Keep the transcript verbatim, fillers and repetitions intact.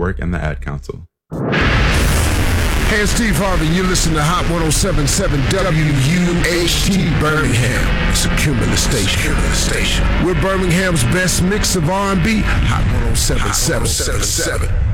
Network and the Ad Council. Hey, it's Steve Harvey. You listen to Hot ten seventy-seven W U H T Birmingham. It's a Cumulus station. Cumulus station. We're Birmingham's best mix of R and B. Hot ten seventy-seven.